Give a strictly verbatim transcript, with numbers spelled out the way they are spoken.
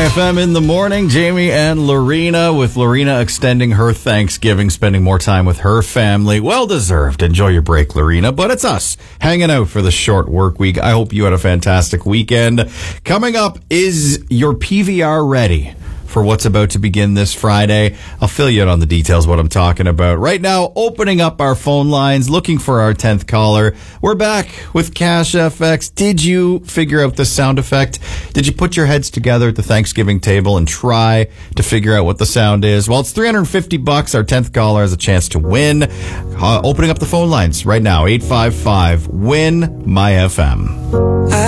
F M in the morning. Jamie and Lorena, with Lorena extending her Thanksgiving, spending more time with her family. Well deserved. Enjoy your break, Lorena. But it's us hanging out for the short work week. I hope you had a fantastic weekend. Coming up, is your P V R ready for what's about to begin this Friday? I'll fill you in on the details, what I'm talking about. Right now, opening up our phone lines, looking for our tenth caller. We're back with Cash F X. Did you figure out the sound effect? Did you put your heads together at the Thanksgiving table and try to figure out what the sound is? Well, it's three hundred fifty bucks. Our tenth caller has a chance to win. Uh, opening up the phone lines right now, eight five five, W I N, M Y F M.